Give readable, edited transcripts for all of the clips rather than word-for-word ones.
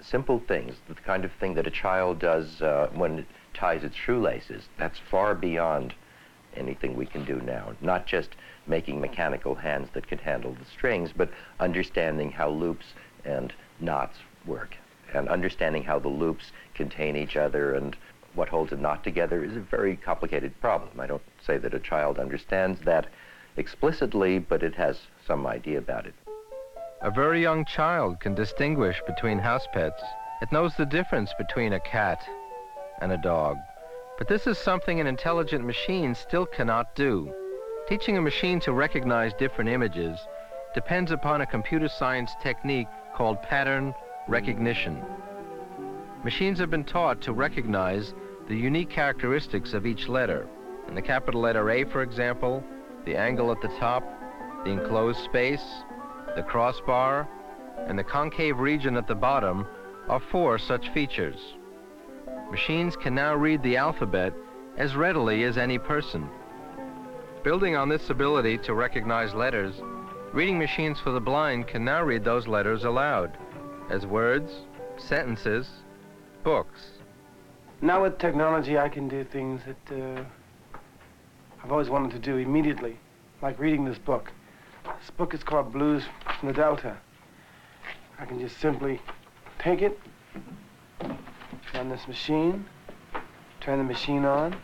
simple things, the kind of thing that a child does when it ties its shoelaces. That's far beyond anything we can do now. Not just making mechanical hands that can handle the strings, but understanding how loops and knots work, and understanding how the loops contain each other and what holds a knot together is a very complicated problem. I don't say that a child understands that explicitly, but it has some idea about it. A very young child can distinguish between house pets. It knows the difference between a cat and a dog. But this is something an intelligent machine still cannot do. Teaching a machine to recognize different images depends upon a computer science technique called pattern recognition. Machines have been taught to recognize the unique characteristics of each letter. In the capital letter A, for example, the angle at the top, the enclosed space, the crossbar, and the concave region at the bottom are 4 such features. Machines can now read the alphabet as readily as any person. Building on this ability to recognize letters, reading machines for the blind can now read those letters aloud as words, sentences, books. Now with technology, I can do things that I've always wanted to do immediately, like reading this book. This book is called Blues from the Delta. I can just simply take it, on this machine, turn the machine on.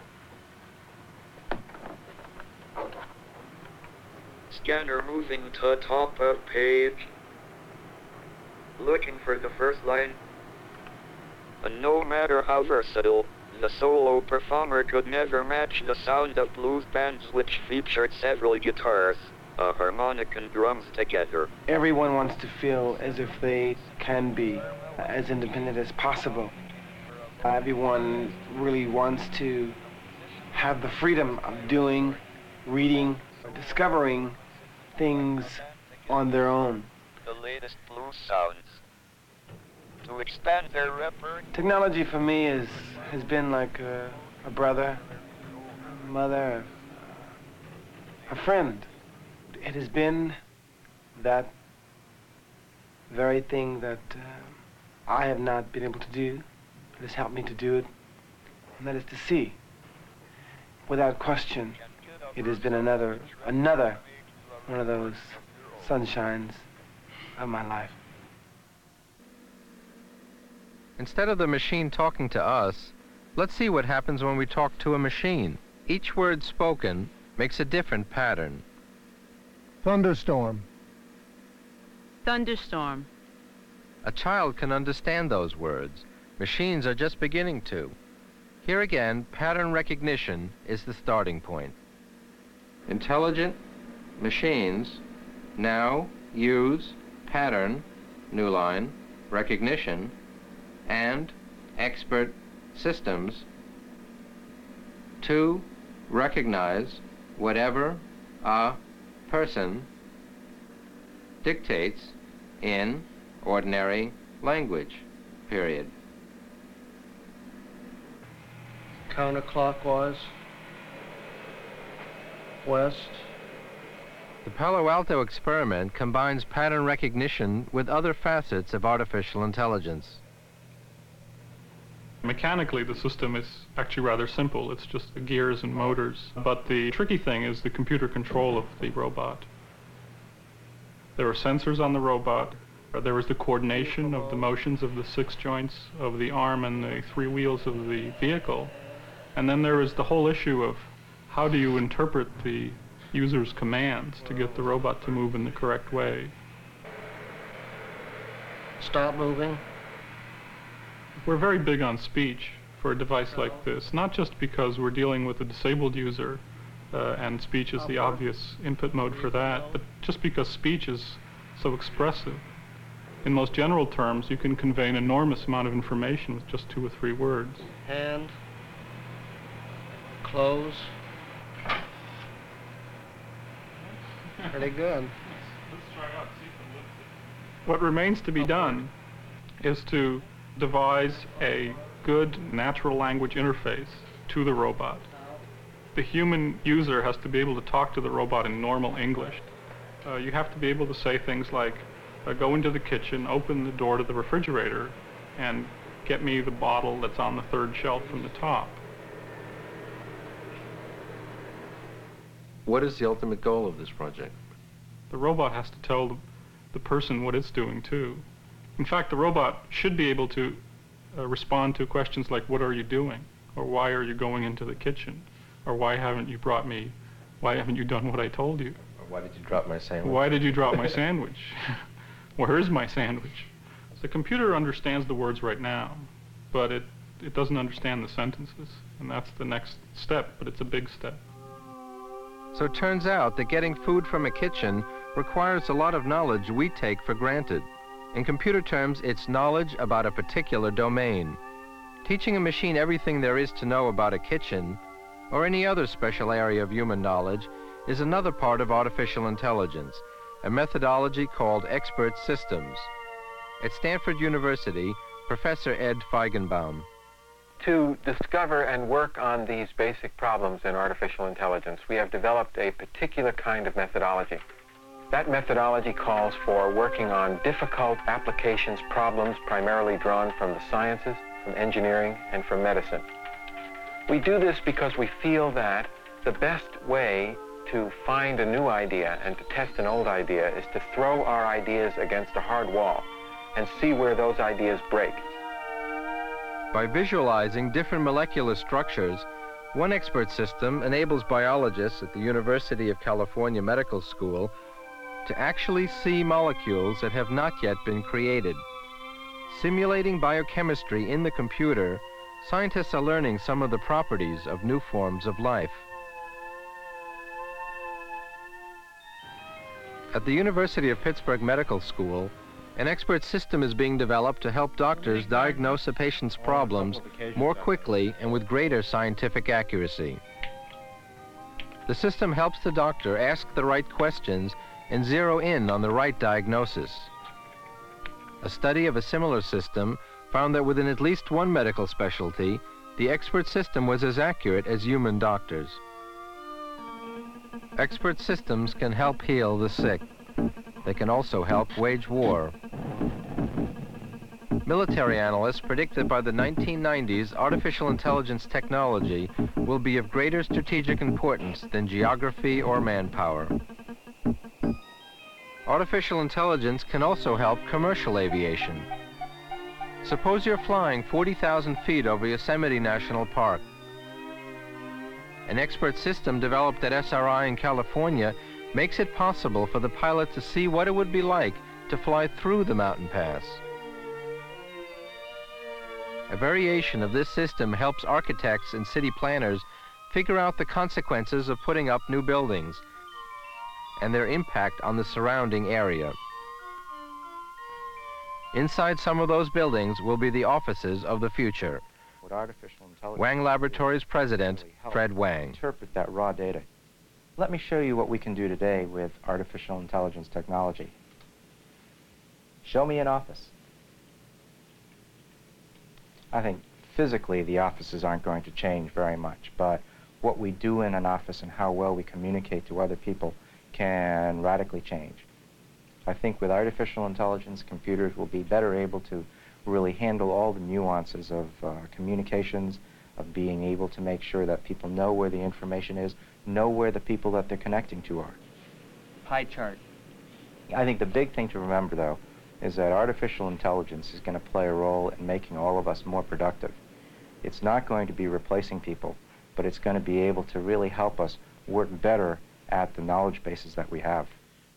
Scanner moving to top of page. Looking for the first line. And no matter how versatile, the solo performer could never match the sound of blues bands which featured several guitars, a harmonic and drums together. Everyone wants to feel as if they can be as independent as possible. Everyone really wants to have the freedom of doing, reading, or discovering things on their own. The latest blues sounds. To expand their repertoire. Technology for me has been like a brother, a mother, a friend. It has been that very thing that I have not been able to do. It has helped me to do it, and that is to see. Without question, it has been another one of those sunshines of my life. Instead of the machine talking to us, let's see what happens when we talk to a machine. Each word spoken makes a different pattern. Thunderstorm. Thunderstorm. A child can understand those words. Machines are just beginning to. Here again, pattern recognition is the starting point. Intelligent machines now use pattern, new line, recognition, and expert systems to recognize whatever a person dictates in ordinary language, period. Counterclockwise, west. The Palo Alto experiment combines pattern recognition with other facets of artificial intelligence. Mechanically, the system is actually rather simple. It's just the gears and motors. But the tricky thing is the computer control of the robot. There are sensors on the robot. There is the coordination of the motions of the 6 joints of the arm and the 3 wheels of the vehicle. And then there is the whole issue of how do you interpret the user's commands to get the robot to move in the correct way. Stop moving. We're very big on speech for a device like this, not just because we're dealing with a disabled user and speech is the obvious input mode for that, but just because speech is so expressive. In most general terms, you can convey an enormous amount of information with just 2 or 3 words. Hand. Close. Pretty good. What remains to be done is to devise a good natural language interface to the robot. The human user has to be able to talk to the robot in normal English. You have to be able to say things like, go into the kitchen, open the door to the refrigerator, and get me the bottle that's on the third shelf from the top. What is the ultimate goal of this project? The robot has to tell the person what it's doing, too. In fact, the robot should be able to respond to questions like, what are you doing? Or why are you going into the kitchen? Or why haven't you done what I told you? Or why did you drop my sandwich? Why did you drop my sandwich? Where is my sandwich? The computer understands the words right now, but it doesn't understand the sentences. And that's the next step, but it's a big step. So it turns out that getting food from a kitchen requires a lot of knowledge we take for granted. In computer terms, it's knowledge about a particular domain. Teaching a machine everything there is to know about a kitchen, or any other special area of human knowledge, is another part of artificial intelligence, a methodology called expert systems. At Stanford University, Professor Ed Feigenbaum. To discover and work on these basic problems in artificial intelligence, we have developed a particular kind of methodology. That methodology calls for working on difficult applications problems primarily drawn from the sciences, from engineering, and from medicine. We do this because we feel that the best way to find a new idea and to test an old idea is to throw our ideas against a hard wall and see where those ideas break. By visualizing different molecular structures, one expert system enables biologists at the University of California Medical School to actually see molecules that have not yet been created. Simulating biochemistry in the computer, scientists are learning some of the properties of new forms of life. At the University of Pittsburgh Medical School, an expert system is being developed to help doctors diagnose a patient's problems more quickly and with greater scientific accuracy. The system helps the doctor ask the right questions and zero in on the right diagnosis. A study of a similar system found that within at least one medical specialty, the expert system was as accurate as human doctors. Expert systems can help heal the sick. They can also help wage war. Military analysts predict that by the 1990s, artificial intelligence technology will be of greater strategic importance than geography or manpower. Artificial intelligence can also help commercial aviation. Suppose you're flying 40,000 feet over Yosemite National Park. An expert system developed at SRI in California makes it possible for the pilot to see what it would be like to fly through the mountain pass. A variation of this system helps architects and city planners figure out the consequences of putting up new buildings and their impact on the surrounding area. Inside some of those buildings will be the offices of the future. What artificial intelligence Wang Laboratories President Fred Wang. Interpret that raw data. Let me show you what we can do today with artificial intelligence technology. Show me an office. I think physically the offices aren't going to change very much, but what we do in an office and how well we communicate to other people can radically change. I think with artificial intelligence, computers will be better able to really handle all the nuances of communications, of being able to make sure that people know where the information is, know where the people that they're connecting to are. Pie chart. I think the big thing to remember, though, is that artificial intelligence is going to play a role in making all of us more productive. It's not going to be replacing people, but it's going to be able to really help us work better at the knowledge bases that we have.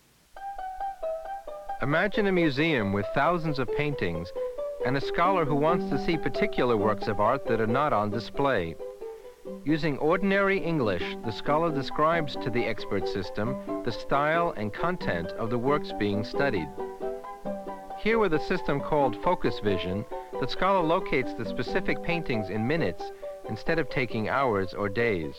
Imagine a museum with thousands of paintings and a scholar who wants to see particular works of art that are not on display. Using ordinary English, the scholar describes to the expert system the style and content of the works being studied. Here with a system called Focus Vision, the scholar locates the specific paintings in minutes instead of taking hours or days.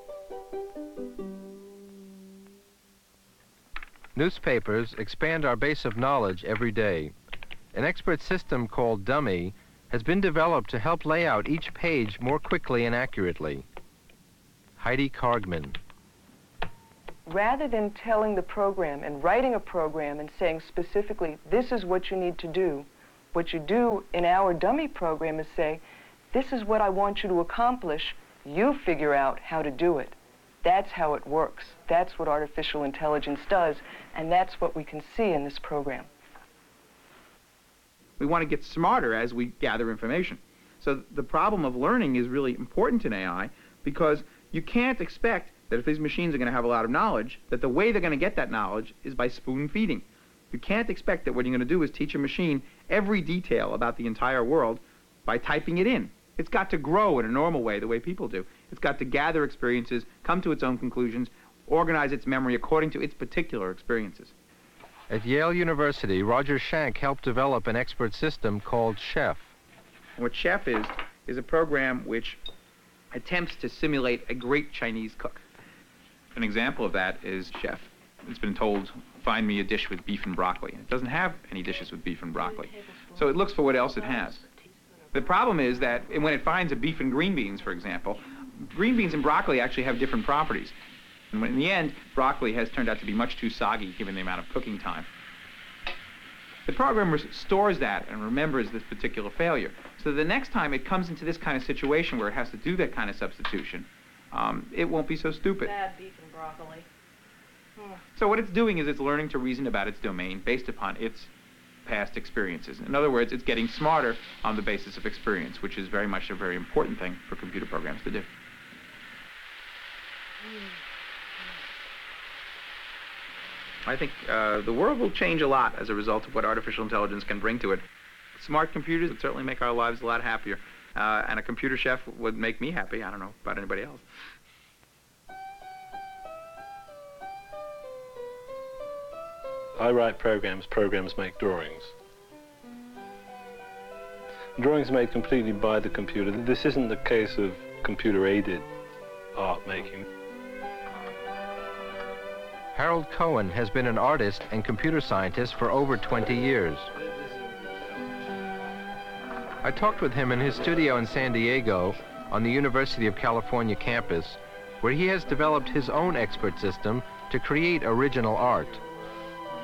Newspapers expand our base of knowledge every day. An expert system called Dummy has been developed to help lay out each page more quickly and accurately. Heidi Kargman. rather than telling the program and writing a program and saying specifically, this is what you need to do, what you do in our dummy program is say, this is what I want you to accomplish, you figure out how to do it. That's how it works. That's what artificial intelligence does, and that's what we can see in this program. We want to get smarter as we gather information. So the problem of learning is really important in AI, because you can't expect that if these machines are going to have a lot of knowledge, that the way they're going to get that knowledge is by spoon feeding. You can't expect that what you're going to do is teach a machine every detail about the entire world by typing it in. It's got to grow in a normal way, the way people do. It's got to gather experiences, come to its own conclusions, organize its memory according to its particular experiences. At Yale University, Roger Schank helped develop an expert system called Chef. What Chef is a program which attempts to simulate a great Chinese cook. An example of that is Chef. It's been told, find me a dish with beef and broccoli. It doesn't have any dishes with beef and broccoli. So it looks for what else it has. The problem is that when it finds a beef and green beans, for example, green beans and broccoli actually have different properties. And in the end, broccoli has turned out to be much too soggy given the amount of cooking time. The programmer stores that and remembers this particular failure. So the next time it comes into this kind of situation where it has to do that kind of substitution, it won't be so stupid. Bad beef and broccoli. So what it's doing is it's learning to reason about its domain based upon its past experiences. In other words, it's getting smarter on the basis of experience, which is very much a very important thing for computer programs to do. I think the world will change a lot as a result of what artificial intelligence can bring to it. Smart computers would certainly make our lives a lot happier, and a computer chef would make me happy. I don't know about anybody else. I write programs, programs make drawings. Drawings are made completely by the computer. This isn't the case of computer-aided art making. Harold Cohen has been an artist and computer scientist for over 20 years. I talked with him in his studio in San Diego on the University of California campus, where he has developed his own expert system to create original art.